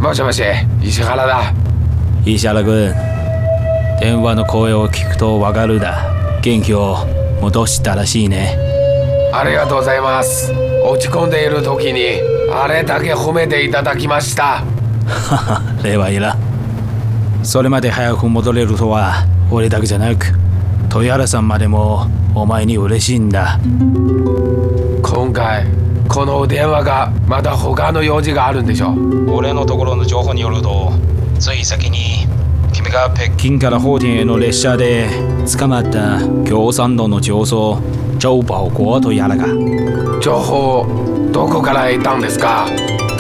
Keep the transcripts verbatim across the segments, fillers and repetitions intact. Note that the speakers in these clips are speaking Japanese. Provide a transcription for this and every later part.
もしもし、石原だ。 石原君、電話の声を聞くとわかるだ。元気を戻したらしいね。 ありがとうございます。落ち込んでいる時にあれだけ褒めていただきました。 礼はいらん。それまで早く戻れるとは俺だけじゃなく豊原さんまでもお前に嬉しいんだ。 今回この電話がまだ他の用事があるんでしょ。 俺のところの情報によると、つい先に君が北京から法廷への列車で捕まった共産党の上層周保国とやらが。 情報どこから得たんですか？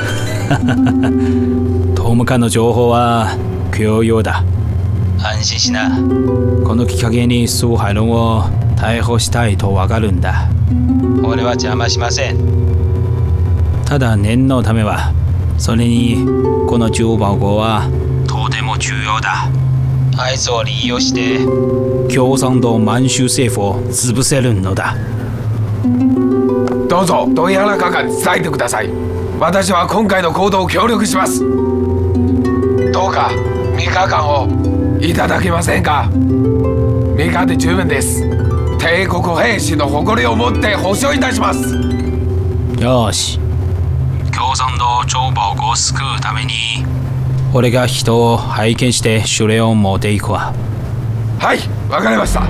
党務官の情報は共有だ。安心しな。このきっかけに蘇海龍を逮捕したいとわかるんだ。俺は邪魔しません。ただ念のためは、それにこの周保国はとても重要だ。あいつを利用して共産党満州政府を潰せるのだ。 どうぞ豊原課官に伝えてください。私は今回の行動を協力します。どうかみっかかんをいただけませんか？みっかで十分です。帝国兵士の誇りを持って保証いたします。 よし、共産党周保国を救うために俺が人を拝見して指令を持っていくわ。 はい、わかりました。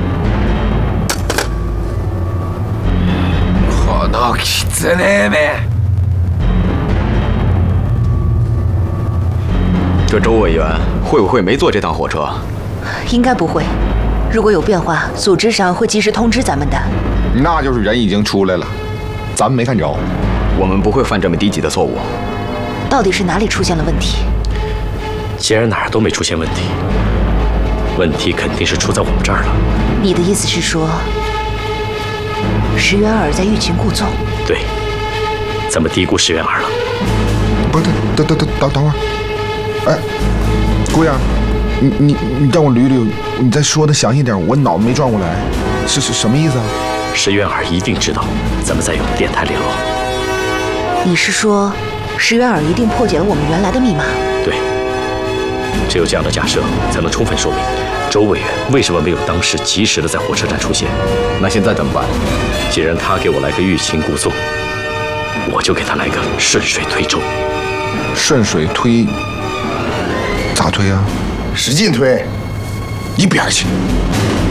このキツネめ。 这周委员会不会没坐这趟火车？ 应该不会。如果有变化，组织上会及时通知咱们的。 那就是人已经出来了，咱们没看着。 我们不会犯这么低级的错误。 到底是哪里出现了问题？ 既然哪儿都没出现问题，问题肯定是出在我们这儿了。 你的意思是说，石原尔在欲擒故纵？ 对，咱们低估石原尔了。 不是，等等等等等会儿。哎，姑娘，你你你让我捋捋，你再说的详细点，我脑子没转过来，是是什么意思啊？ 石原尔一定知道咱们在用电台联络。 你是说，石原尔一定破解了我们原来的密码？ 对，只有这样的假设，才能充分说明周委员为什么没有当时及时的在火车站出现。 那现在怎么办？ 既然他给我来个欲擒故纵，我就给他来个顺水推舟。 顺水推？咋推啊？ 使劲推，一边去。